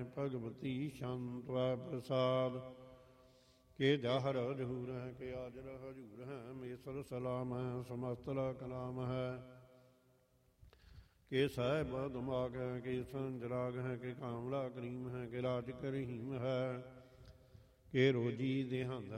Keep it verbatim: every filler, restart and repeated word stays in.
ਭਗਵਤੀ ਸ਼ੰਤ ਵੈ ਪ੍ਰਸਾਦ ਕੇ ਜਾਹਰ ਜਹੂਰ ਹੈ ਕੇ ਆਜਰ ਹਜੂਰ ਹੈ ਮੇਸਰ ਸਲਾਮ ਹੈ ਸਮਸਤਲਾ ਕਲਾਮ ਹੈ ਕੇ ਸਾਹਿਬ ਦਿਮਾਗ ਹੈ ਕੇ ਸੰਜਰਾਗ ਹੈ ਕੇ ਕਾਮਲਾ ਕਰੀਮ ਹੈ ਕੇ ਰਾਜ ਕਰੀਮ ਹੈ ਕੇ ਰੋਜੀ ਦੇਹੰਦ